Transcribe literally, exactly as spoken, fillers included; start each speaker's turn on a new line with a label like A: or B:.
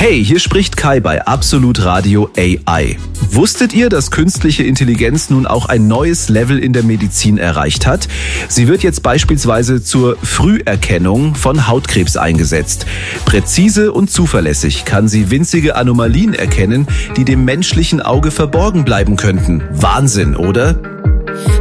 A: Hey, hier spricht Kai bei Absolut Radio A I. Wusstet ihr, dass künstliche Intelligenz nun auch ein neues Level in der Medizin erreicht hat? Sie wird jetzt beispielsweise zur Früherkennung von Hautkrebs eingesetzt. Präzise und zuverlässig kann sie winzige Anomalien erkennen, die dem menschlichen Auge verborgen bleiben könnten. Wahnsinn, oder?